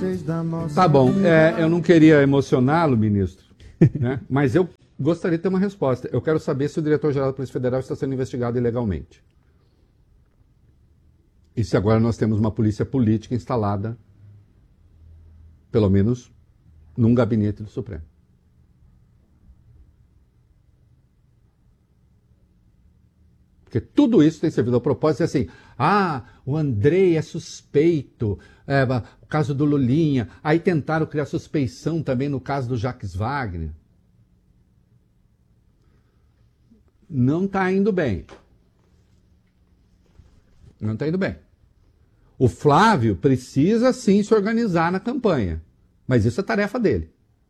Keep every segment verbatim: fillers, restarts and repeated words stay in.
Tá bom, é, eu não queria emocioná-lo, ministro, né? Mas eu gostaria de ter uma resposta. Eu quero saber se o diretor-geral da Polícia Federal está sendo investigado ilegalmente. E se agora nós temos uma polícia política instalada, pelo menos, num gabinete do Supremo. Porque tudo isso tem servido ao propósito, assim, ah, o Andrei é suspeito, é, o caso do Lulinha, aí tentaram criar suspeição também no caso do Jacques Wagner. Não está indo bem. Não está indo bem. O Flávio precisa sim se organizar na campanha, mas isso é tarefa dele.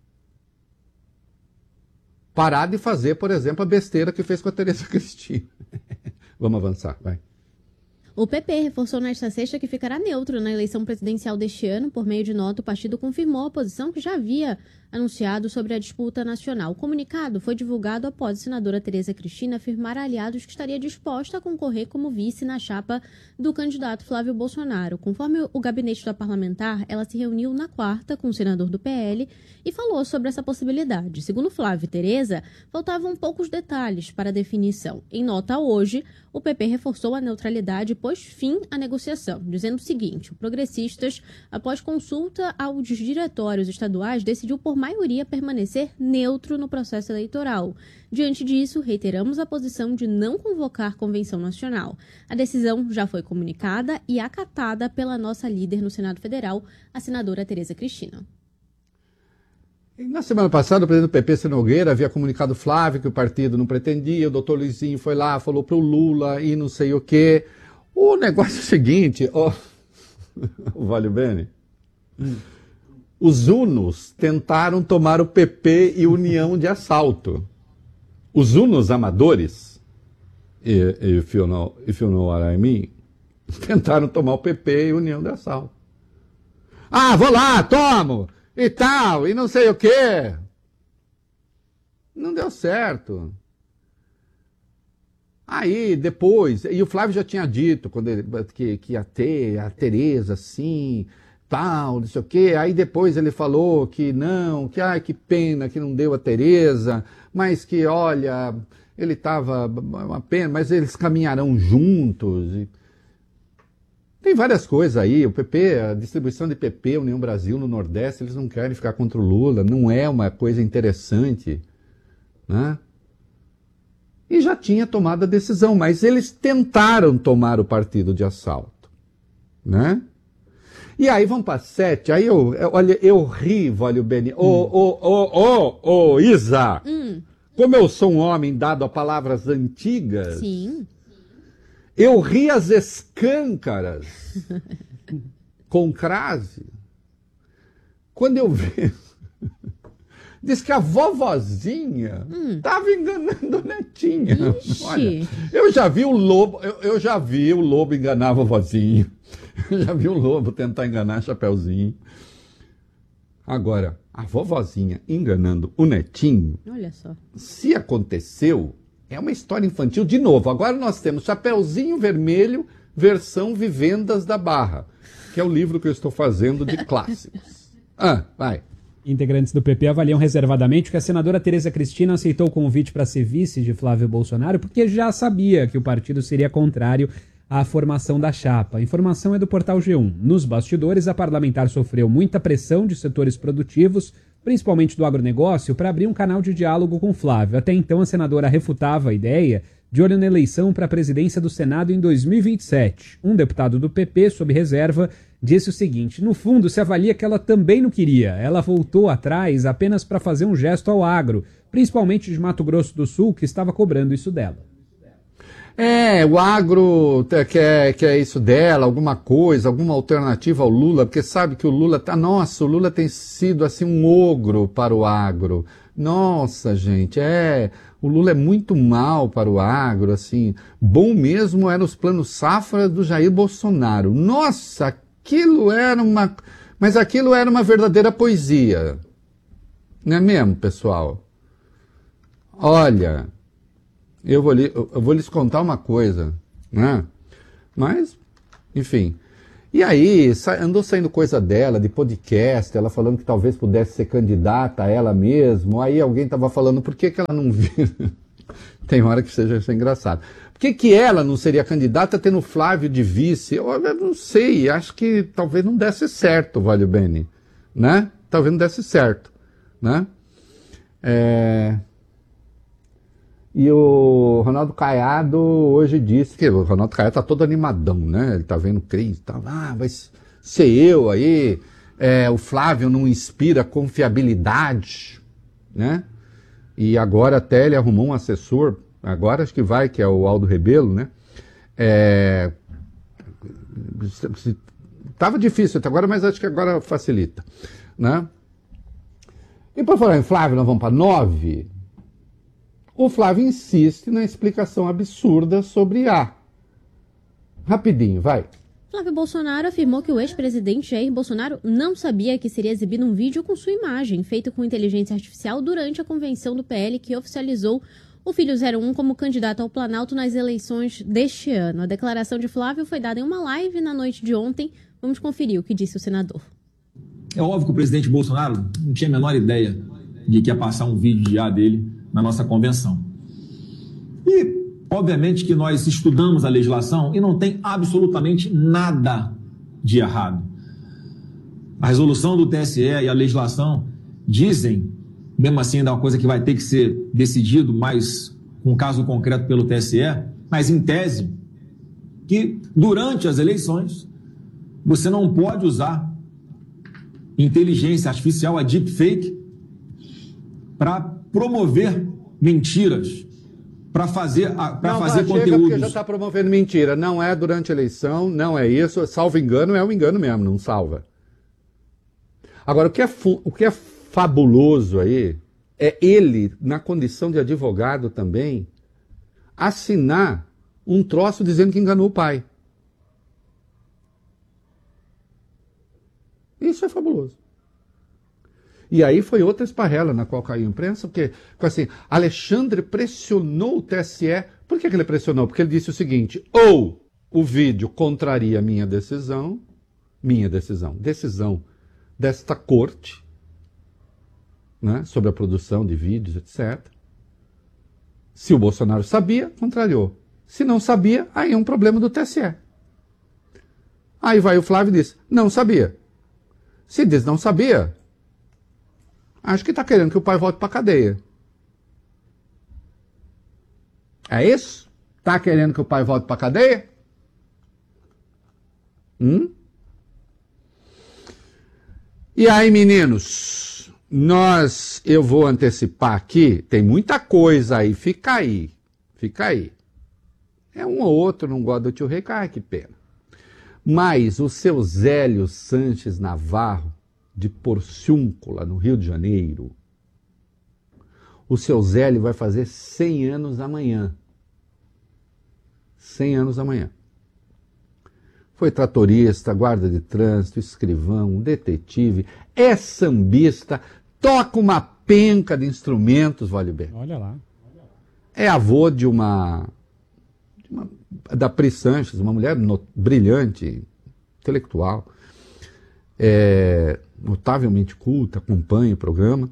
Parar de fazer, por exemplo, a besteira que fez com a Tereza Cristina. Vamos avançar, vai. O P P reforçou nesta sexta que ficará neutro na eleição presidencial deste ano. Por meio de nota, o partido confirmou a posição que já havia anunciado sobre a disputa nacional. O comunicado foi divulgado após a senadora Tereza Cristina afirmar a aliados que estaria disposta a concorrer como vice na chapa do candidato Flávio Bolsonaro. Conforme o gabinete da parlamentar, ela se reuniu na quarta com o senador do P L e falou sobre essa possibilidade. Segundo Flávio e Tereza, faltavam poucos detalhes para a definição. Em nota hoje, o P P reforçou a neutralidade e pôs fim à negociação, dizendo o seguinte: o Progressistas, após consulta aos diretórios estaduais, decidiu por maioria permanecer neutro no processo eleitoral. Diante disso, reiteramos a posição de não convocar convenção nacional. A decisão já foi comunicada e acatada pela nossa líder no Senado Federal, a senadora Tereza Cristina. Na semana passada, o presidente do P P, Ciro Nogueira, havia comunicado Flávio que o partido não pretendia, o doutor Luizinho foi lá, falou para o Lula e não sei o quê. O negócio é o seguinte, ó, o Vale Bene, hum. Os Unos tentaram tomar o P P e União de assalto. Os Unos amadores, if you know, if you know what I mean, tentaram tomar o P P e União de assalto. Ah, vou lá, tomo, e tal, e não sei o quê. Não deu certo. Aí, depois, e o Flávio já tinha dito quando ele, que, que ia ter a Tereza, assim, tal, não sei o quê. Aí depois ele falou que não, que ai, que pena que não deu a Tereza, mas que, olha, ele estava uma pena, mas eles caminharão juntos. E... tem várias coisas aí, o P P, a distribuição de P P, União Brasil no Nordeste, eles não querem ficar contra o Lula, não é uma coisa interessante, né? E já tinha tomado a decisão, mas eles tentaram tomar o partido de assalto, né? E aí vamos para sete, aí eu, eu, olha, eu ri, Vale Bene, ô, ô, ô, ô, ô, Isa, hum. Como eu sou um homem dado a palavras antigas, sim. Eu ri as escâncaras com crase. Quando eu vi... Diz que a vovozinha estava hum. enganando a netinha. Ixi. Olha, eu já vi o lobo, eu, eu já vi o lobo enganar a vovozinha. Eu já vi o lobo tentar enganar a Chapeuzinho. Agora, a vovozinha enganando o netinho. Olha só. Se aconteceu, é uma história infantil de novo. Agora nós temos Chapeuzinho Vermelho, versão Vivendas da Barra, que é o livro que eu estou fazendo de clássicos. Ah, vai. Integrantes do P P avaliam reservadamente que a senadora Tereza Cristina aceitou o convite para ser vice de Flávio Bolsonaro porque já sabia que o partido seria contrário à formação da chapa. A informação é do portal G um. Nos bastidores, a parlamentar sofreu muita pressão de setores produtivos, principalmente do agronegócio, para abrir um canal de diálogo com Flávio. Até então, a senadora refutava a ideia, de olho na eleição para a presidência do Senado em dois mil e vinte e sete. Um deputado do P P, sob reserva, disse o seguinte: no fundo, se avalia que ela também não queria. Ela voltou atrás apenas para fazer um gesto ao agro, principalmente de Mato Grosso do Sul, que estava cobrando isso dela. É, o agro quer, quer isso dela, alguma coisa, alguma alternativa ao Lula, porque sabe que o Lula tá, nossa, o Lula tem sido assim um ogro para o agro. Nossa, gente, é, o Lula é muito mal para o agro, assim, bom mesmo eram os planos safra do Jair Bolsonaro. Nossa, aquilo era uma, mas aquilo era uma verdadeira poesia. Não é mesmo, pessoal? Olha, eu vou, li, eu vou lhes contar uma coisa, né? Mas, enfim, E aí, andou saindo coisa dela, de podcast, ela falando que talvez pudesse ser candidata a ela mesma. Aí alguém estava falando, por que, que ela não vira? Tem hora que seja isso engraçado. Por que, que ela não seria candidata tendo o Flávio de vice? Eu, eu não sei, acho que talvez não desse certo, Valio Bene, né? Talvez não desse certo, né? É... E o Ronaldo Caiado hoje disse que o Ronaldo Caiado tá todo animadão, né? Ele tá vendo crise e tal. Ah, vai ser eu aí. É, o Flávio não inspira confiabilidade, né? E agora até ele arrumou um assessor, agora acho que vai, que é o Aldo Rebelo, né? É... Tava difícil até agora, mas acho que agora facilita, né? E por falar em Flávio, nós vamos para nove. O Flávio insiste na explicação absurda sobre A. Rapidinho, vai. Flávio Bolsonaro afirmou que o ex-presidente Jair Bolsonaro não sabia que seria exibido um vídeo com sua imagem, feito com inteligência artificial, durante a convenção do P L que oficializou o filho zero um como candidato ao Planalto nas eleições deste ano. A declaração de Flávio foi dada em uma live na noite de ontem. Vamos conferir o que disse o senador. É óbvio que o presidente Bolsonaro não tinha a menor ideia de que ia passar um vídeo de A dele na nossa convenção. E, obviamente, que nós estudamos a legislação e não tem absolutamente nada de errado. A resolução do T S E e a legislação dizem, mesmo assim, ainda é uma coisa que vai ter que ser decidido mais com um caso concreto pelo T S E, mas em tese, que durante as eleições você não pode usar inteligência artificial, a deepfake, para promover mentiras, para fazer, para fazer chega conteúdos. Porque já está promovendo mentira. Não é durante a eleição, não é isso. Salvo engano, é um engano mesmo, não salva. Agora, o que é, o que é fabuloso aí é ele, na condição de advogado também, assinar um troço dizendo que enganou o pai. Isso é fabuloso. E aí foi outra esparrela na qual caiu a imprensa, porque, assim, Alexandre pressionou o T S E. Por que, que ele pressionou? Porque ele disse o seguinte: ou o vídeo contraria a minha decisão, minha decisão, decisão desta corte, né, sobre a produção de vídeos, etcétera. Se o Bolsonaro sabia, contrariou. Se não sabia, aí é um problema do T S E. Aí vai o Flávio e diz, não sabia. Se diz não sabia, acho que está querendo que o pai volte para a cadeia. É isso? Está querendo que o pai volte para a cadeia? Hum? E aí, meninos, nós, eu vou antecipar aqui, tem muita coisa aí, fica aí, fica aí. É um ou outro, não gosta do tio Rei, ai, que pena. Mas o seu Zélio Sanches Navarro, de Porciúncula, no Rio de Janeiro, o seu Zélio vai fazer cem anos amanhã. cem anos amanhã. Foi tratorista, guarda de trânsito, escrivão, detetive, é sambista, toca uma penca de instrumentos, vale bem. Olha lá. É avô de uma, de uma da Pri Sanches, uma mulher no, brilhante, intelectual, é, notavelmente culta, acompanha o programa.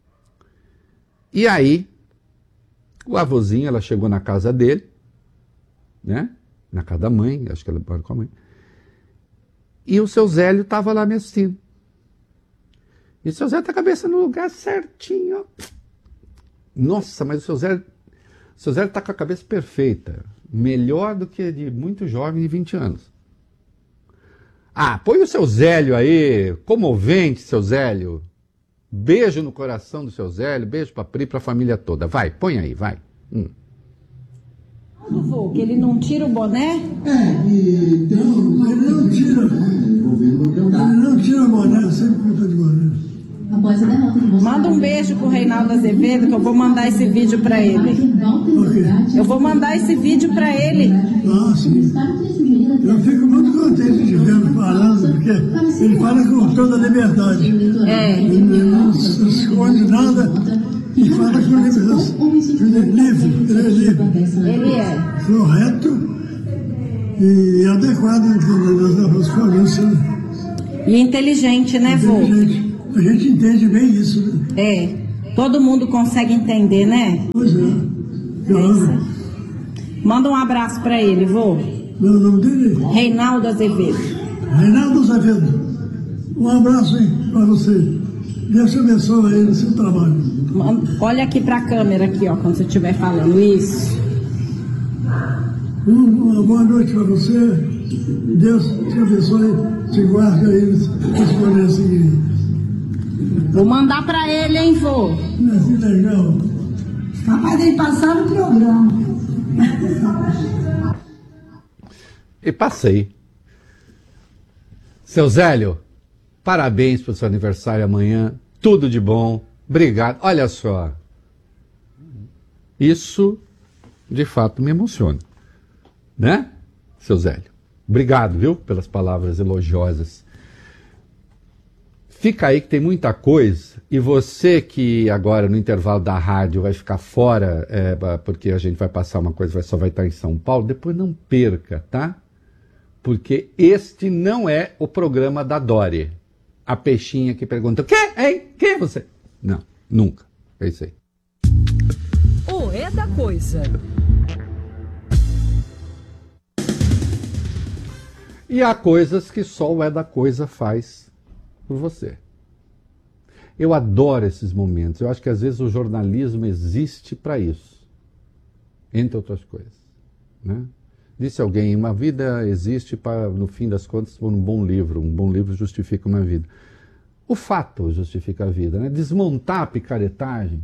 E aí, o avôzinho, ela chegou na casa dele, né? Na casa da mãe, acho que ela mora com a mãe. E o seu Zélio estava lá me assistindo. E o seu Zélio tá com a cabeça no lugar certinho. Ó. Nossa, mas o seu Zélio, o seu Zélio tá com a cabeça perfeita. Melhor do que de muito jovem de vinte anos. Ah, põe o seu Zélio aí, comovente, seu Zélio. Beijo no coração do seu Zélio, beijo pra Pri, pra família toda. Vai, põe aí, vai. Hum. Vô, que ele não tira o boné? É, e não, ele não tira. Ele não tira o boné, sempre fica de boné. Após a derrota de Bolsonaro. Manda um beijo pro Reinaldo Azevedo, que eu vou mandar esse vídeo pra ele. Eu vou mandar esse vídeo pra ele. Ah, sim. Eu fico muito contente de vê-lo falando, porque ele fala com toda a liberdade. É. Ele não se esconde nada e fala com liberdade. Ele é livre, ele é livre. Ele é. Correto e adequado nas forças. E inteligente, né, vô? Inteligente. A gente entende bem isso, né? É. Todo mundo consegue entender, né? Pois é. Claro. Manda um abraço pra ele, vô. Meu nome dele? Reinaldo Azevedo. Reinaldo Azevedo. Um abraço aí pra você. Deus te abençoe aí no seu trabalho. Olha aqui pra câmera, aqui, ó, quando você estiver falando isso. Uma boa noite para você. Deus te abençoe, te guarde aí nesse momento seguinte. Vou mandar para ele, hein, vô? Que legal. Capaz de passar no programa. E passei. Seu Zélio, parabéns pelo seu aniversário amanhã. Tudo de bom. Obrigado. Olha só. Isso, de fato, me emociona. Né, seu Zélio? Obrigado, viu, pelas palavras elogiosas. Fica aí que tem muita coisa, e você que agora no intervalo da rádio vai ficar fora, é, porque a gente vai passar uma coisa, só vai estar em São Paulo, depois não perca, tá? Porque este não é o programa da Dori. A peixinha que pergunta, quê, hein? Quem é você? Não, nunca. É isso aí. O É da Coisa. E há coisas que só o É da Coisa faz por você. Eu adoro esses momentos. Eu acho que às vezes o jornalismo existe para isso. Entre outras coisas. Né? Disse alguém, uma vida existe para, no fim das contas, por um bom livro. Um bom livro justifica uma vida. O fato justifica a vida. Né? Desmontar a picaretagem.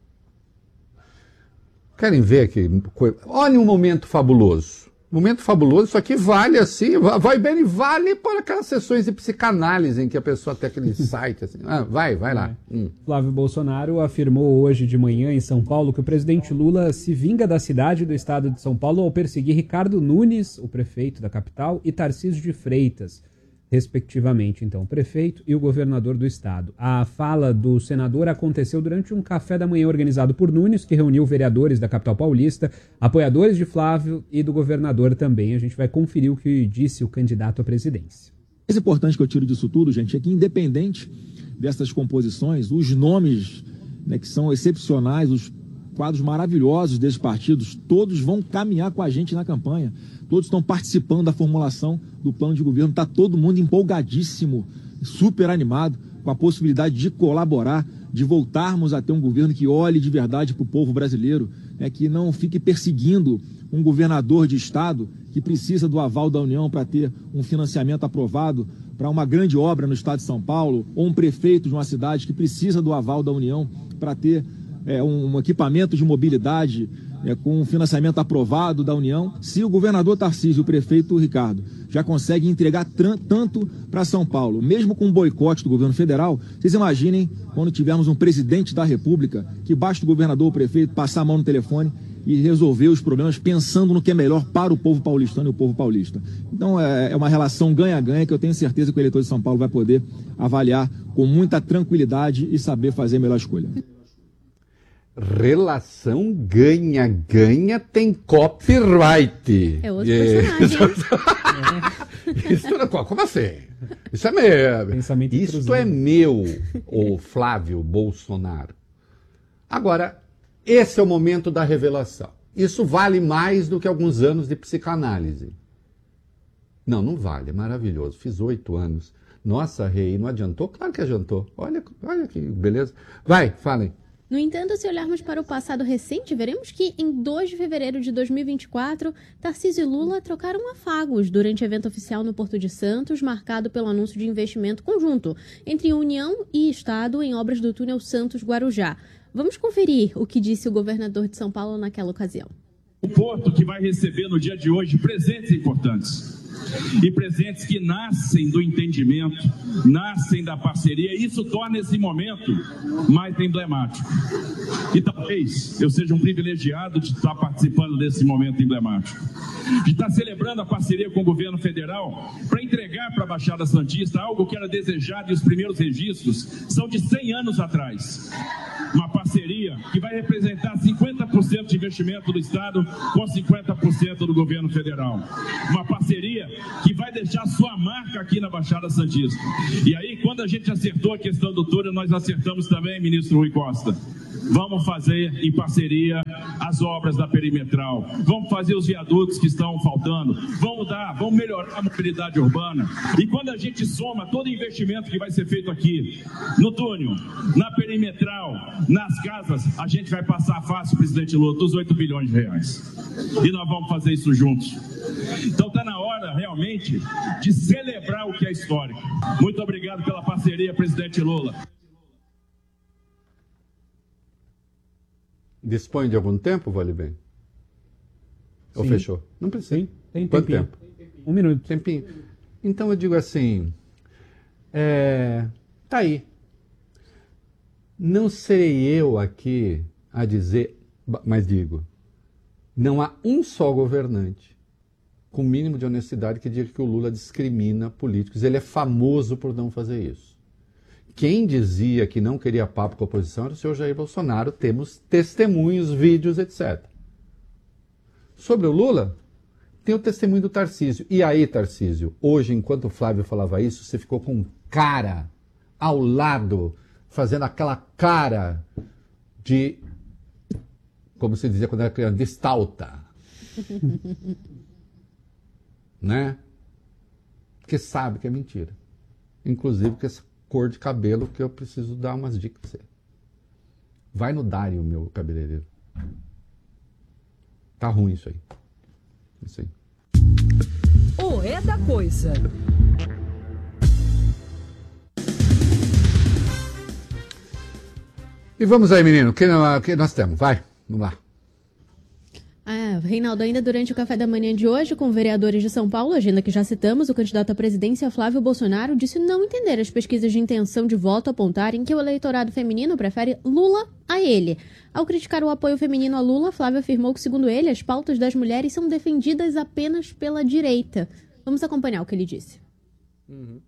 Querem ver aqui? Olhem um momento fabuloso. Momento fabuloso, isso aqui vale assim, vai bem, vale para aquelas sessões de psicanálise em que a pessoa tem aquele site assim. Ah, vai, vai lá. É. Hum. Flávio Bolsonaro afirmou hoje de manhã em São Paulo que o presidente Lula se vinga da cidade e do estado de São Paulo ao perseguir Ricardo Nunes, o prefeito da capital, e Tarcísio de Freitas, respectivamente, então, o prefeito e o governador do estado. A fala do senador aconteceu durante um café da manhã organizado por Nunes, que reuniu vereadores da capital paulista, apoiadores de Flávio e do governador também. A gente vai conferir o que disse o candidato à presidência. O mais importante que eu tiro disso tudo, gente, é que independente dessas composições, os nomes, né, que são excepcionais, os quadros maravilhosos desses partidos, todos vão caminhar com a gente na campanha. Todos estão participando da formulação do plano de governo. Está todo mundo empolgadíssimo, super animado, com a possibilidade de colaborar, de voltarmos a ter um governo que olhe de verdade para o povo brasileiro, né, que não fique perseguindo um governador de estado que precisa do aval da União para ter um financiamento aprovado para uma grande obra no estado de São Paulo, ou um prefeito de uma cidade que precisa do aval da União para ter é, um, um equipamento de mobilidade É, com um financiamento aprovado da União. Se o governador Tarcísio e o prefeito Ricardo já conseguem entregar tanto para São Paulo, mesmo com um boicote do governo federal, vocês imaginem quando tivermos um presidente da República que basta o governador ou o prefeito passar a mão no telefone e resolver os problemas pensando no que é melhor para o povo paulistano e o povo paulista. Então é, é uma relação ganha-ganha que eu tenho certeza que o eleitor de São Paulo vai poder avaliar com muita tranquilidade e saber fazer a melhor escolha. Relação ganha-ganha tem copyright. É outro personagem. Isso não, como assim? Isso é meu. Pensamento Isso cruzado. é meu, o Flávio Bolsonaro. Agora, esse é o momento da revelação. Isso vale mais do que alguns anos de psicanálise. Não, não vale. É maravilhoso. Fiz oito anos. Nossa, Rei, não adiantou? Claro que adiantou. Olha, olha que beleza. Vai, falem. No entanto, se olharmos para o passado recente, veremos que em dois de fevereiro de dois mil e vinte e quatro, Tarcísio e Lula trocaram afagos durante evento oficial no Porto de Santos, marcado pelo anúncio de investimento conjunto entre União e Estado em obras do túnel Santos-Guarujá. Vamos conferir o que disse o governador de São Paulo naquela ocasião. O Porto que vai receber no dia de hoje presentes importantes. E presentes que nascem do entendimento, nascem da parceria, e isso torna esse momento mais emblemático. E talvez eu seja um privilegiado de estar participando desse momento emblemático, de estar celebrando a parceria com o governo federal para entregar para a Baixada Santista algo que era desejado, e os primeiros registros são de cem anos atrás. Uma parceria que vai representar cinquenta por cento de investimento do Estado com cinquenta por cento do governo federal. Uma parceria que vai deixar sua marca aqui na Baixada Santista. E aí, quando a gente acertou a questão do túnel, nós acertamos também, ministro Rui Costa. Vamos fazer em parceria as obras da perimetral, vamos fazer os viadutos que estão faltando, vamos dar, vamos melhorar a mobilidade urbana. E quando a gente soma todo o investimento que vai ser feito aqui, no túnel, na perimetral, nas casas, a gente vai passar fácil, presidente Lula, dos oito bilhões de reais. E nós vamos fazer isso juntos. Então está na hora, realmente, de celebrar o que é histórico. Muito obrigado pela parceria, presidente Lula. Dispõe de algum tempo, Vale Bem? Ou Sim. fechou? Não precisa. Sim, tem Quanto tempinho. tempo? Um minuto. Tempinho. Então eu digo assim, é, tá aí. Não serei eu aqui a dizer, mas digo, não há um só governante com mínimo de honestidade que diga que o Lula discrimina políticos. Ele é famoso por não fazer isso. Quem dizia que não queria papo com a oposição era o senhor Jair Bolsonaro. Temos testemunhos, vídeos, etcétera. Sobre o Lula, tem o testemunho do Tarcísio. E aí, Tarcísio, hoje, enquanto o Flávio falava isso, você ficou com um cara ao lado, fazendo aquela cara de, como se dizia quando era criança, de stalta. Né? Porque sabe que é mentira. Inclusive que essa cor de cabelo que eu preciso dar umas dicas pra você. Vai no Dário, meu cabeleireiro. Tá ruim isso aí. Isso aí. O É da Coisa. E vamos aí, menino. O que, que nós temos? Vai, vamos lá. Ah, Reinaldo, ainda durante o café da manhã de hoje, com vereadores de São Paulo, agenda que já citamos, o candidato à presidência, Flávio Bolsonaro, disse não entender as pesquisas de intenção de voto apontarem que o eleitorado feminino prefere Lula a ele. Ao criticar o apoio feminino a Lula, Flávio afirmou que, segundo ele, as pautas das mulheres são defendidas apenas pela direita. Vamos acompanhar o que ele disse. Uhum.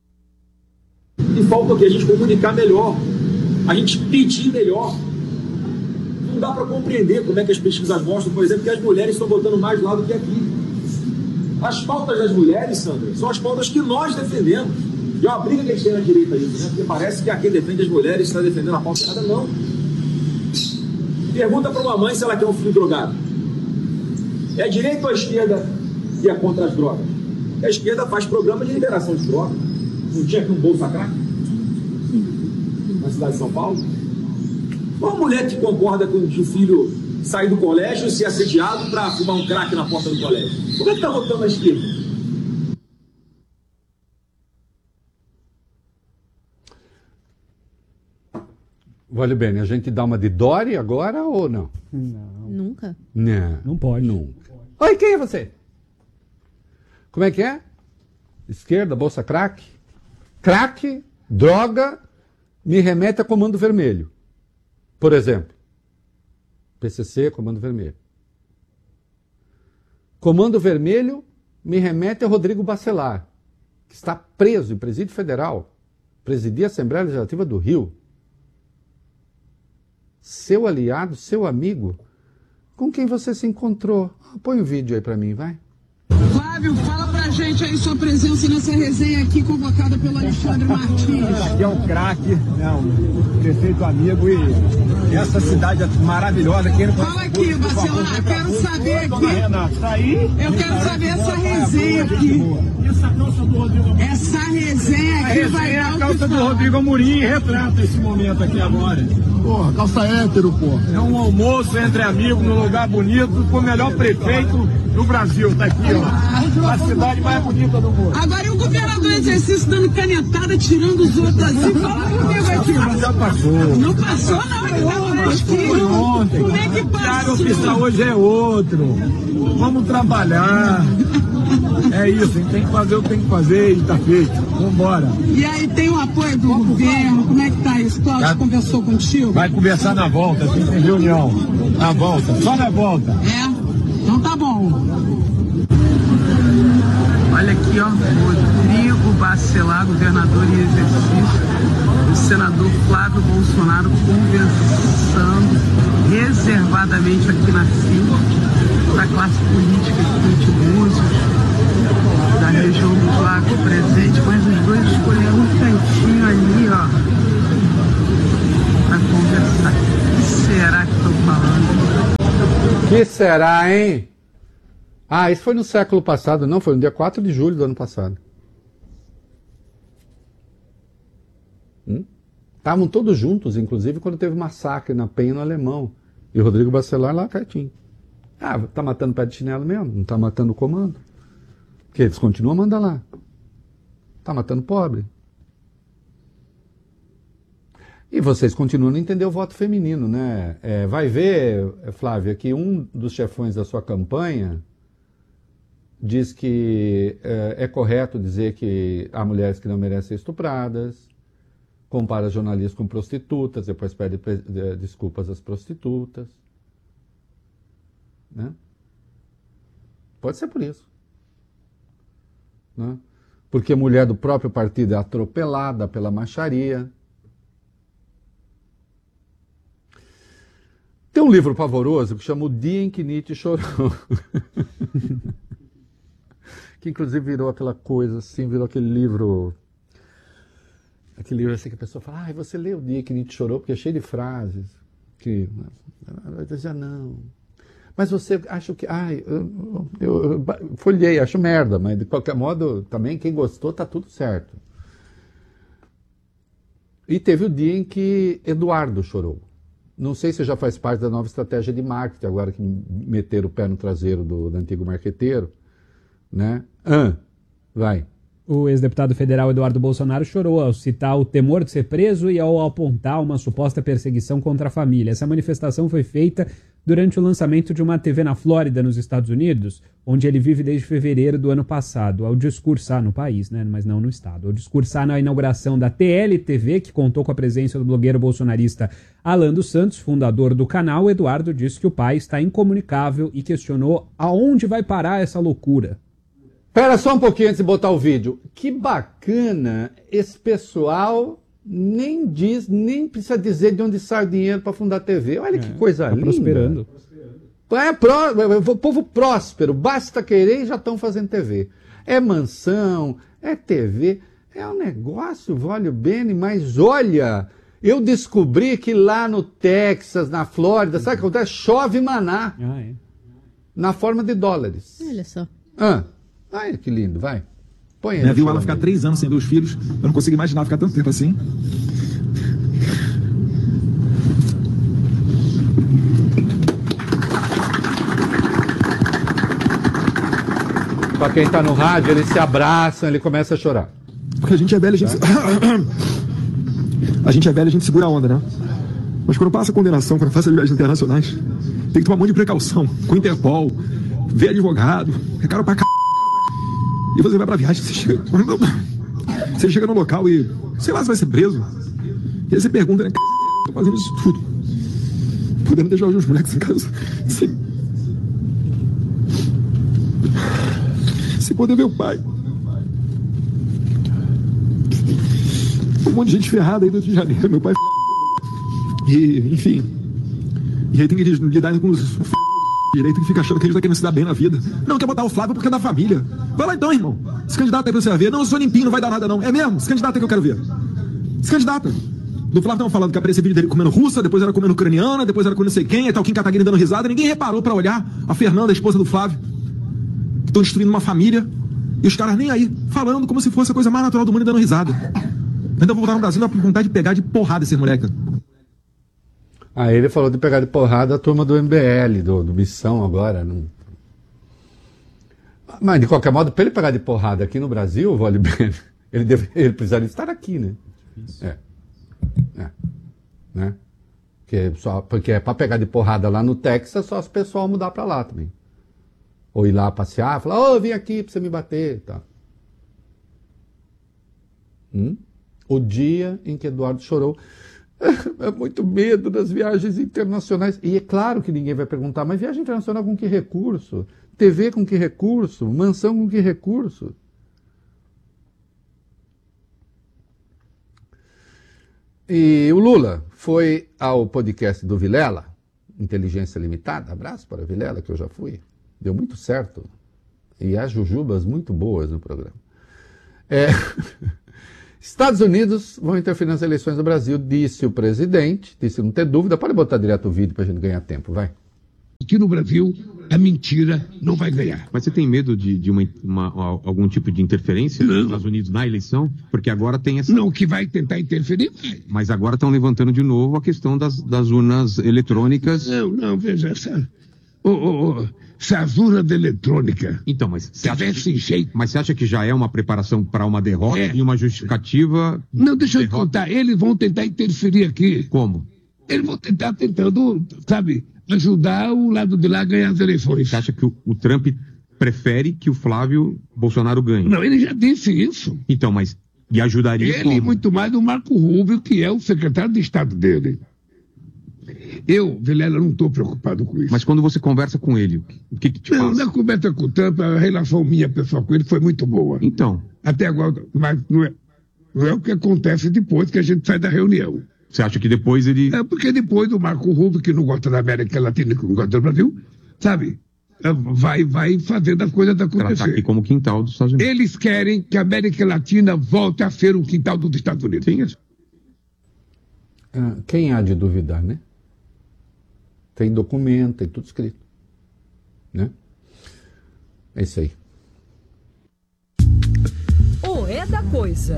E falta o quê? A gente comunicar melhor, a gente pedir melhor. Não dá para compreender como é que as pesquisas mostram, por exemplo, que as mulheres estão votando mais lá do que aqui. As pautas das mulheres, Sandra, são as pautas que nós defendemos. E é uma briga que a gente tem na direita isso, né? Porque parece que a quem defende as mulheres está defendendo a pauta errada. Não. Pergunta para uma mãe se ela quer um filho drogado. É a direita ou a esquerda que é contra as drogas? A esquerda faz programa de liberação de drogas. Não tinha aqui um Bolsa Crack? Na cidade de São Paulo? Uma mulher que concorda com que o filho sair do colégio e ser assediado para fumar um crack na porta do colégio? Como é que está votando a esquerda? Vale bem, a gente dá uma de Dória agora ou não? Não. Nunca. Não. Não pode. Nunca. Oi, quem é você? Como é que é? Esquerda, bolsa crack? Crack, droga, me remete a Comando Vermelho. Por exemplo, P C C, Comando Vermelho. Comando Vermelho me remete a Rodrigo Bacelar, que está preso em presídio federal, presidia a Assembleia Legislativa do Rio. Seu aliado, seu amigo, com quem você se encontrou. Põe o um vídeo aí para mim, vai. Flávio, fala pra gente aí sua presença nessa resenha aqui convocada pelo Alexandre Martins. Aqui é um craque, né, um prefeito amigo e essa cidade é maravilhosa. Quem Fala aqui, Bacelar, quero saber aqui. Renato, tá aí? Eu quero saber essa resenha aqui. Essa calça do Rodrigo Amorim. Essa resenha aqui vai dar o que falar. A calça do Rodrigo Amorim retrata esse momento aqui agora. Porra, calça hétero, porra. É um almoço entre amigos, num lugar bonito, com o melhor prefeito do Brasil, tá aqui, ó. A cidade mais bonita do mundo. Agora, e o governador exercício dando canetada, tirando os outros assim? Fala comigo aqui. Já passou. Não passou, não. Ele tava fresquinho. Ontem. Como é que passou? O diário oficial hoje é outro. Vamos trabalhar. É isso, a gente tem que fazer o que tem que fazer e tá feito. Vambora. E aí, tem o apoio do governo? Como é que tá isso? Cláudio Tá. conversou contigo? Vai conversar na volta, tem reunião. Na volta, só na volta. É? Então tá bom. Olha aqui, ó, Rodrigo Bacelar, governador em exercício, o senador Flávio Bolsonaro conversando reservadamente aqui na fila da classe política de Búzios, da região dos Lagos presente, mas os dois escolheram um cantinho ali, ó, para conversar. O que será que estão falando? Que será, hein? Ah, isso foi no século passado, não? Foi no dia quatro de julho do ano passado. Estavam hum? todos juntos, inclusive, quando teve massacre na Penha, no Alemão. E o Rodrigo Bacelar lá quietinho. Ah, tá matando pé de chinelo mesmo? Não tá matando o comando? Porque eles continuam a mandar lá. Tá matando pobre. E vocês continuam a não entender o voto feminino, né? É, vai ver, Flávia, que um dos chefões da sua campanha diz que é, é correto dizer que há mulheres que não merecem ser estupradas, compara jornalistas com prostitutas, depois pede desculpas às prostitutas. Né? Pode ser por isso. Né? Porque mulher do próprio partido é atropelada pela macharia. Tem um livro pavoroso que chama O Dia em que Nietzsche Chorou. Que inclusive virou aquela coisa assim, virou aquele livro... Aquele livro assim que a pessoa fala, ah, você lê O Dia que Nietzsche Chorou, porque é cheio de frases. Que... Eu dizia, não... Mas você acha que... Ai, eu, eu, eu folhei, acho merda, mas de qualquer modo, também quem gostou tá tudo certo. E teve o dia em que Eduardo chorou. Não sei se já faz parte da nova estratégia de marketing, agora que meteram o pé no traseiro do, do antigo marqueteiro. Né? Ah, vai. O ex-deputado federal Eduardo Bolsonaro chorou ao citar o temor de ser preso e ao apontar uma suposta perseguição contra a família. Essa manifestação foi feita durante o lançamento de uma T V na Flórida, nos Estados Unidos, onde ele vive desde fevereiro do ano passado, ao discursar no país, né, mas não no estado, ao discursar na inauguração da T L T V, que contou com a presença do blogueiro bolsonarista Alan dos Santos, fundador do canal. Eduardo disse que o pai está incomunicável e questionou aonde vai parar essa loucura. Espera só um pouquinho antes de botar o vídeo. Que bacana, esse pessoal nem diz, nem precisa dizer de onde sai o dinheiro para fundar a T V. Olha é, que coisa tá linda. Prosperando. É pró, povo próspero, basta querer e já estão fazendo T V. É mansão, é T V, é um negócio, vale bem, mas olha, eu descobri que lá no Texas, na Flórida, sabe o que acontece? Chove maná. Ah, é. Na forma de dólares. Olha só. Ah. Ai, que lindo, vai. Põe aí. Minha viu ela ficar três anos sem ver os filhos. Eu não consigo imaginar ficar tanto tempo assim. Pra quem tá no rádio, eles se abraçam, ele começa a chorar. Porque a gente é velho, a gente... Tá? A gente é velho, a gente segura a onda, né? Mas quando passa a condenação, quando faz as viagens internacionais, tem que tomar um monte de precaução. Com o Interpol, ver advogado, é caro pra c... E você vai pra viagem, você chega... Você chega no local e... Sei lá se vai ser preso. E aí você pergunta, né? Tô fazendo isso tudo. Podendo deixar os meus moleques em casa. Sem... Sem poder ver o pai. Um monte de gente ferrada aí do Rio de Janeiro. Meu pai... E, enfim... E aí tem que lidar com os... direito que fica achando que a gente tá querendo se dar bem na vida. Não quer botar o Flávio porque é da família. Vai lá então, irmão. Se candidata aí pra você ver. Não, eu sou limpinho, não vai dar nada não. É mesmo? Se candidata aí que eu quero ver. Se candidata. Do Flávio estavam falando que aparecia vídeo dele comendo russa, depois era comendo ucraniana, depois era com não sei quem, e tal, Kim Kataguiri dando risada. Ninguém reparou pra olhar a Fernanda, a esposa do Flávio, que estão destruindo uma família, e os caras nem aí, falando como se fosse a coisa mais natural do mundo e dando risada. Ainda vou voltar no Brasil com vontade de pegar de porrada esses moleques. Aí ele falou de pegar de porrada a turma do M B L, do, do Missão agora. Não... Mas, de qualquer modo, para ele pegar de porrada aqui no Brasil, vale bem, ele, deve, ele precisaria estar aqui, né? É. É. Né? Porque, só, porque é para pegar de porrada lá no Texas, só as pessoas mudar para lá também. Ou ir lá passear, falar, ô, oh, vim aqui para você me bater. Tá. Hum? O dia em que Eduardo chorou. É muito medo das viagens internacionais. E é claro que ninguém vai perguntar, mas viagem internacional com que recurso? T V com que recurso? Mansão com que recurso? E o Lula foi ao podcast do Vilela, Inteligência Limitada, abraço para o Vilela, que eu já fui, deu muito certo, e há jujubas muito boas no programa. É... Estados Unidos vão interferir nas eleições do Brasil, disse o presidente, disse não ter dúvida, pode botar direto o vídeo para a gente ganhar tempo, vai. Aqui no Brasil, a mentira não vai ganhar. Mas você tem medo de, de uma, uma, algum tipo de interferência nos Estados Unidos na eleição? Porque agora tem essa... Não, que vai tentar interferir, vai. Mas agora estão levantando de novo a questão das, das urnas eletrônicas. Não, não, veja, essa... Oh, oh, oh, essas urnas eletrônicas... Então, mas... Se tivesse jeito... Mas você acha que já é uma preparação para uma derrota é. e uma justificativa... Não, deixa eu te contar, eles vão tentar interferir aqui. Como? Eles vão tentar tentando, sabe... ajudar o lado de lá a ganhar as eleições. Você acha que o, o Trump prefere que o Flávio Bolsonaro ganhe? Não, ele já disse isso. Então, mas... E ajudaria ele como? Muito mais do Marco Rubio, que é o secretário de Estado dele. Eu, Vilela, não estou preocupado com isso. Mas quando você conversa com ele, o que que te não, passa? Não, na conversa com o Trump, a relação minha pessoal com ele foi muito boa. Então? Até agora, mas não é, não é o que acontece depois que a gente sai da reunião. Você acha que depois ele... É porque depois o Marco Rubio, que não gosta da América Latina, que não gosta do Brasil, sabe, vai, vai fazendo as coisas acontecer. Ela está aqui como quintal dos Estados Unidos. Eles querem que a América Latina volte a ser um quintal dos Estados Unidos. Sim, isso. Ah, quem há de duvidar, né? Tem documento, tem tudo escrito. Né? É isso aí. O É da Coisa.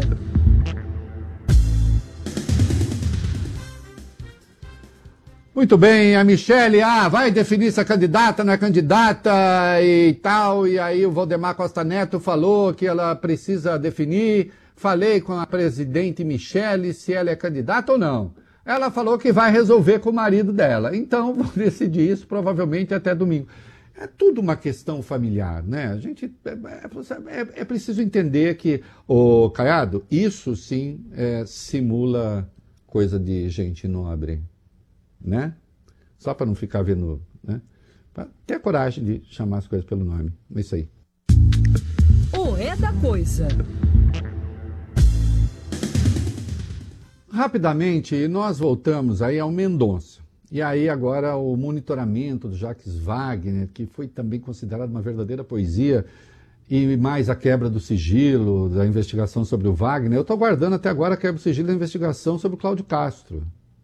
Muito bem, a Michele, ah, vai definir se é candidata, não é candidata e tal, e aí o Valdemar Costa Neto falou que ela precisa definir, falei com a presidente Michele se ela é candidata ou não. Ela falou que vai resolver com o marido dela, então vou decidir isso provavelmente até domingo. É tudo uma questão familiar, né? A gente, é, é, é preciso entender que, ô Caiado, isso sim é, simula coisa de gente nobre. Né? Só para não ficar vendo, né? Pra ter a coragem de chamar as coisas pelo nome. É isso aí. O É da Coisa. Rapidamente, nós voltamos aí ao Mendonça. E aí agora o monitoramento do Jacques Wagner, que foi também considerado uma verdadeira poesia, e mais a quebra do sigilo da investigação sobre o Wagner. Eu estou aguardando até agora a quebra do sigilo da investigação sobre o Cláudio Castro.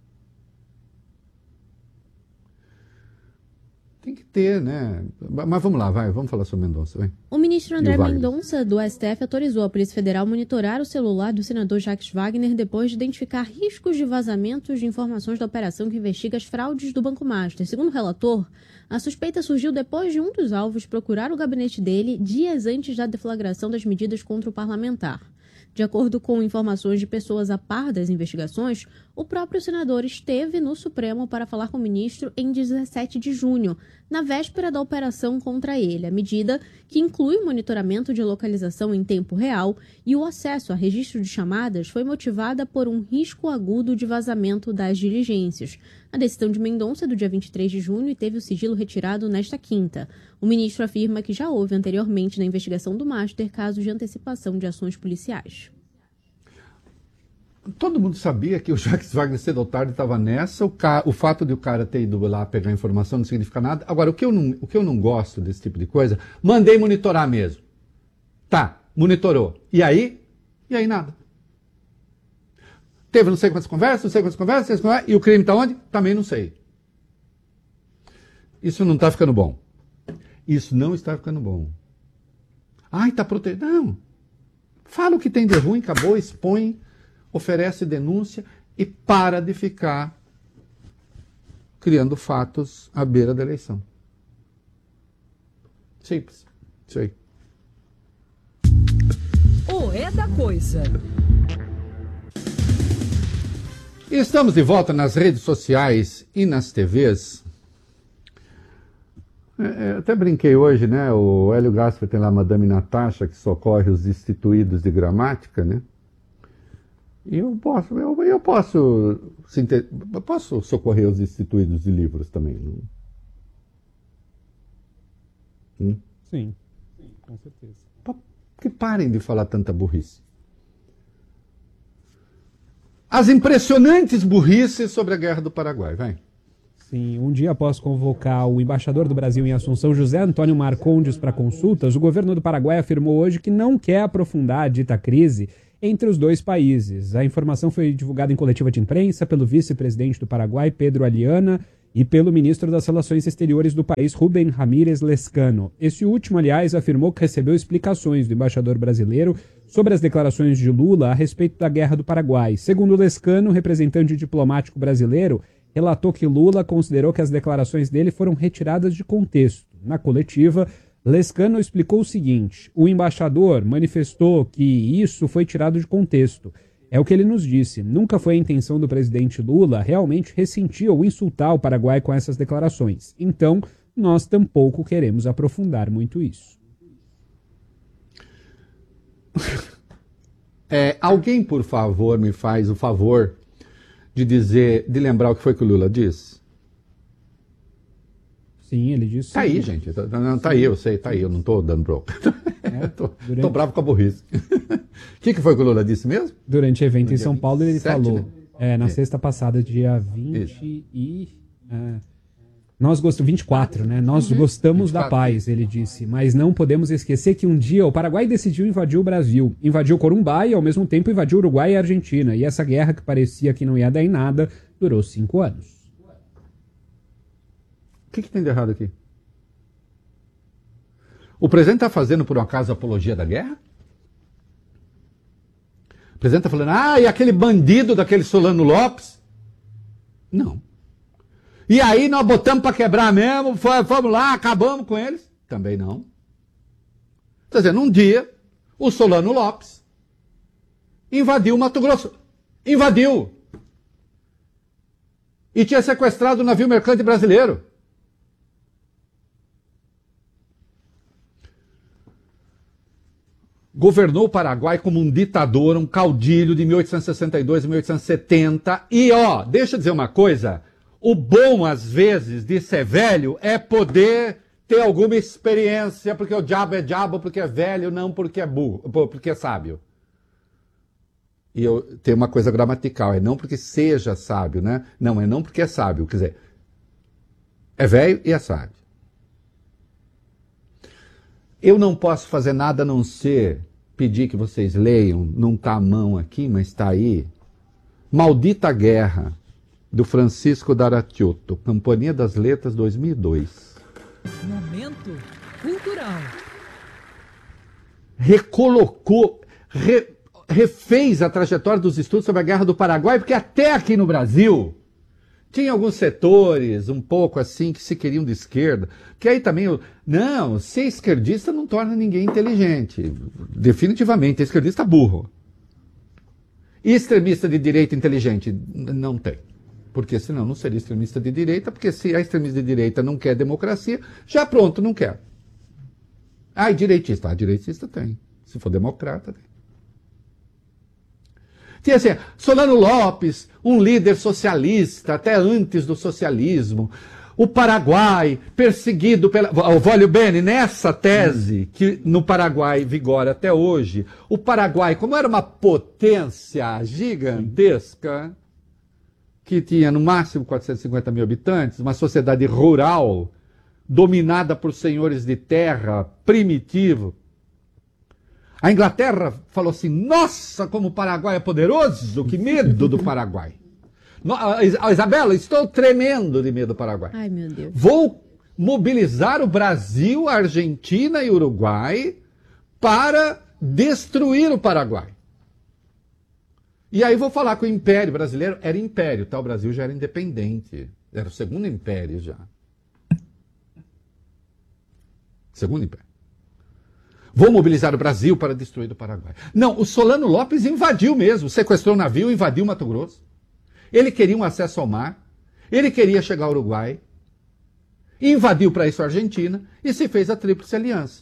Tem que ter, né? Mas vamos lá, vai, vamos falar sobre Mendonça, vai. O ministro André Mendonça, do S T F, autorizou a Polícia Federal monitorar o celular do senador Jacques Wagner depois de identificar riscos de vazamentos de informações da operação que investiga as fraudes do Banco Master. Segundo o relator, a suspeita surgiu depois de um dos alvos procurar o gabinete dele dias antes da deflagração das medidas contra o parlamentar. De acordo com informações de pessoas a par das investigações, o próprio senador esteve no Supremo para falar com o ministro em dezessete de junho, na véspera da operação contra ele. A medida, que inclui o monitoramento de localização em tempo real e o acesso a registro de chamadas, foi motivada por um risco agudo de vazamento das diligências. A decisão de Mendonça é do dia vinte e três de junho e teve o sigilo retirado nesta quinta. O ministro afirma que já houve anteriormente na investigação do Master casos de antecipação de ações policiais. Todo mundo sabia que o Jacques Wagner cedo ou tarde estava nessa, o, ca... o fato de o cara ter ido lá pegar informação não significa nada. Agora, o que, eu não, o que eu não gosto desse tipo de coisa, mandei monitorar mesmo. Tá, monitorou. E aí? E aí nada. Teve não sei quantas conversas, não sei quantas conversas, não sei quantas conversas, e o crime está onde? Também não sei. Isso não está ficando bom. Isso não está ficando bom. Ai, está protegido. Não. Fala o que tem de ruim, acabou, expõe, oferece denúncia e para de ficar criando fatos à beira da eleição. Simples. Isso aí. O É da Coisa. E estamos de volta nas redes sociais e nas T Vs. É, até brinquei hoje, né? O Hélio Gaspar tem lá a Madame Natasha, que socorre os destituídos de gramática, né? E eu posso, eu, eu posso, eu posso socorrer os destituídos de livros também. Não? Hum? Sim, com certeza. Que parem de falar tanta burrice. as impressionantes burrices sobre a Guerra do Paraguai. Vai. Sim, um dia após convocar o embaixador do Brasil em Assunção, José Antônio Marcondes, para consultas, o governo do Paraguai afirmou hoje que não quer aprofundar a dita crise entre os dois países. A informação foi divulgada em coletiva de imprensa pelo vice-presidente do Paraguai, Pedro Aliana, e pelo ministro das Relações Exteriores do país, Rubem Ramírez Lescano. Esse último, aliás, afirmou que recebeu explicações do embaixador brasileiro sobre as declarações de Lula a respeito da Guerra do Paraguai. Segundo Lescano, representante diplomático brasileiro, relatou que Lula considerou que as declarações dele foram retiradas de contexto. Na coletiva, Lescano explicou o seguinte: o embaixador manifestou que isso foi tirado de contexto. É o que ele nos disse. Nunca foi a intenção do presidente Lula realmente ressentir ou insultar o Paraguai com essas declarações. Então, nós tampouco queremos aprofundar muito isso. É, alguém, por favor, me faz o favor de dizer, de lembrar o que foi que o Lula disse? Sim, ele disse. Tá aí, gente. Tá, não, tá aí, eu sei, tá aí. Eu não tô dando bronca. É, tô, durante... tô bravo com a burrice. O que, que foi que o Lula disse mesmo? Durante o evento no em São Paulo, ele sete, falou, né? é, na é. sexta passada, dia vinte Isso. e... É, nós gostamos, vinte e quatro, né? Nós gostamos vinte e quatro. Da paz, ele disse, mas não podemos esquecer que um dia o Paraguai decidiu invadir o Brasil. Invadiu Corumbá e, ao mesmo tempo, invadiu Uruguai e Argentina. E essa guerra, que parecia que não ia dar em nada, durou cinco anos. O que, que tem de errado aqui? O presidente está fazendo, por um acaso, apologia da guerra? O presidente está falando, ah, e aquele bandido daquele Solano Lopes? Não. E aí nós botamos para quebrar mesmo, vamos lá, acabamos com eles? Também não. Está dizendo, um dia, o Solano Lopes invadiu o Mato Grosso. Invadiu. E tinha sequestrado o navio mercante brasileiro. Governou o Paraguai como um ditador, um caudilho de mil oitocentos e sessenta e dois a mil oitocentos e setenta. E, ó, deixa eu dizer uma coisa. O bom, às vezes, de ser velho é poder ter alguma experiência, porque o diabo é diabo, porque é velho, não porque é burro, porque é sábio. E eu tenho uma coisa gramatical, é não porque seja sábio, né? Não, é não porque é sábio, quer dizer, é velho e é sábio. Eu não posso fazer nada a não ser pedir que vocês leiam, não está à mão aqui, mas está aí, Maldita Guerra, do Francisco D'Aratiotto, Companhia das Letras, dois mil e dois. Momento cultural. Recolocou, re, refez a trajetória dos estudos sobre a Guerra do Paraguai, porque até aqui no Brasil tinha alguns setores um pouco assim que se queriam de esquerda, que aí também, não, ser esquerdista não torna ninguém inteligente, definitivamente, esquerdista burro. E extremista de direita inteligente? Não tem. Porque senão não seria extremista de direita, porque se a extremista de direita não quer democracia, já pronto, não quer. Ah, e direitista? Ah, direitista tem. Se for democrata, tem. Tinha assim, Solano Lopes, um líder socialista, até antes do socialismo. O Paraguai, perseguido pela... Voglio bene, nessa tese, que no Paraguai vigora até hoje, o Paraguai, como era uma potência gigantesca, que tinha no máximo quatrocentos e cinquenta mil habitantes, uma sociedade rural, dominada por senhores de terra, primitivo. A Inglaterra falou assim, nossa, como o Paraguai é poderoso, que medo do Paraguai. Isabela, estou tremendo de medo do Paraguai. Ai, meu Deus. Vou mobilizar o Brasil, a Argentina e o Uruguai para destruir o Paraguai. E aí vou falar que o Império Brasileiro era império, tá? O Brasil já era independente. Era o segundo império já. Segundo império. Vou mobilizar o Brasil para destruir o Paraguai. Não, o Solano Lopes invadiu mesmo, sequestrou o navio, invadiu Mato Grosso. Ele queria um acesso ao mar, ele queria chegar ao Uruguai, invadiu para isso a Argentina e se fez a Tríplice Aliança.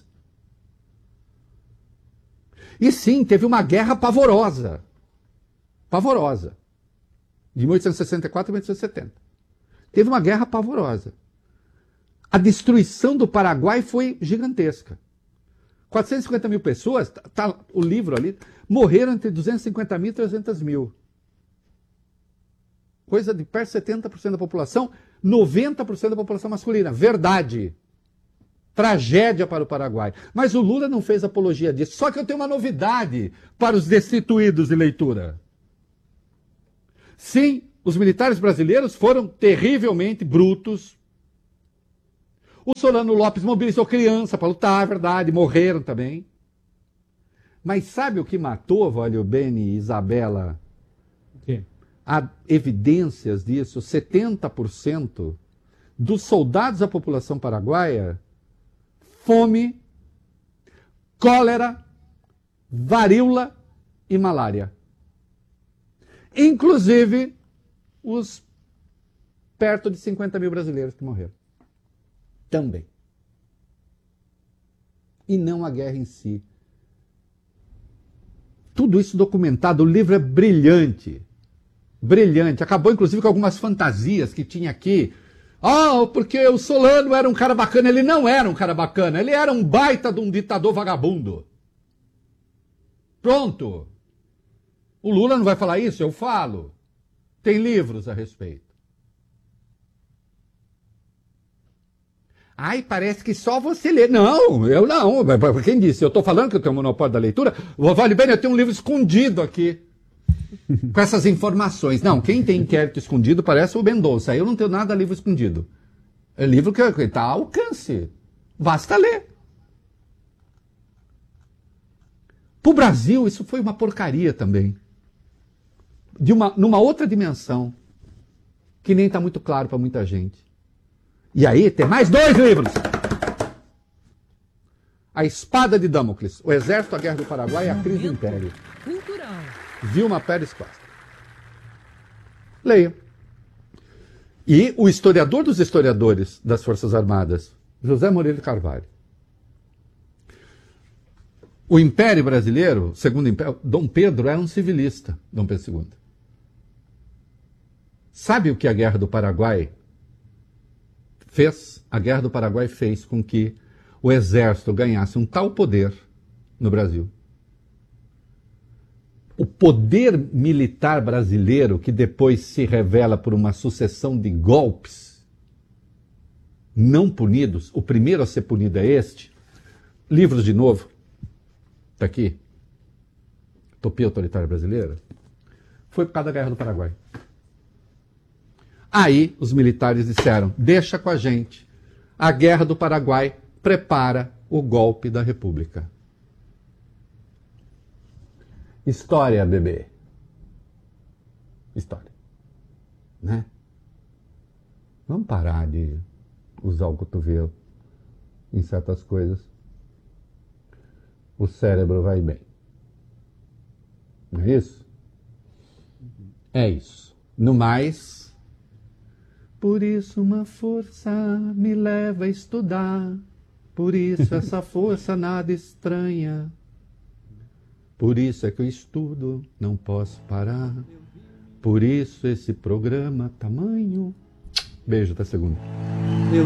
E sim, teve uma guerra pavorosa. Pavorosa. De mil oitocentos e sessenta e quatro a mil oitocentos e setenta. Teve uma guerra pavorosa. A destruição do Paraguai foi gigantesca. quatrocentas e cinquenta mil pessoas, tá o livro ali, morreram entre duzentos e cinquenta mil e trezentos mil. Coisa de perto de setenta por cento da população, noventa por cento da população masculina. Verdade. Tragédia para o Paraguai. Mas o Lula não fez apologia disso. Só que eu tenho uma novidade para os destituídos de leitura. Sim, os militares brasileiros foram terrivelmente brutos. O Solano Lopes mobilizou criança para lutar, é verdade, morreram também. Mas sabe o que matou, Valio Bene e Isabela? O quê? Há evidências disso. setenta por cento dos soldados da população paraguaia, fome, cólera, varíola e malária. Inclusive os perto de cinquenta mil brasileiros que morreram. Também. E não a guerra em si. Tudo isso documentado, o livro é brilhante. Brilhante. Acabou, inclusive, com algumas fantasias que tinha aqui. Ah, oh, porque o Solano era um cara bacana. Ele não era um cara bacana. Ele era um baita de um ditador vagabundo. Pronto. O Lula não vai falar isso? Eu falo. Tem livros a respeito. Ai, parece que só você lê. Não, eu não. Quem disse? Eu estou falando que eu tenho monopólio da leitura. Vale bem, eu tenho um livro escondido aqui. Com essas informações. Não, quem tem inquérito escondido parece o Mendonça. Eu não tenho nada livro escondido. É livro que está ao alcance. Basta ler. Para o Brasil, isso foi uma porcaria também. De uma, numa outra dimensão, que nem está muito claro para muita gente. E aí, tem mais dois livros. A Espada de Damocles, O Exército, a Guerra do Paraguai e a Crise do Império. Cultural. Vilma Pérez Costa. Leia. E o historiador dos historiadores das Forças Armadas, José Moreira de Carvalho. O Império Brasileiro, segundo o Império, Dom Pedro era um civilista, Dom Pedro segundo. Sabe o que a Guerra do Paraguai fez? A Guerra do Paraguai fez com que o exército ganhasse um tal poder no Brasil. O poder militar brasileiro, que depois se revela por uma sucessão de golpes não punidos, o primeiro a ser punido é este. Livros de novo. Está aqui. Utopia Autoritária Brasileira. Foi por causa da Guerra do Paraguai. Aí os militares disseram, deixa com a gente. A Guerra do Paraguai prepara o golpe da República. História, bebê. História. Né? Vamos parar de usar o cotovelo em certas coisas. O cérebro vai bem. Não é isso? É isso. No mais, por isso uma força me leva a estudar. Por isso essa força nada estranha. Por isso é que eu estudo, não posso parar. Por isso esse programa tamanho. Beijo, até segunda.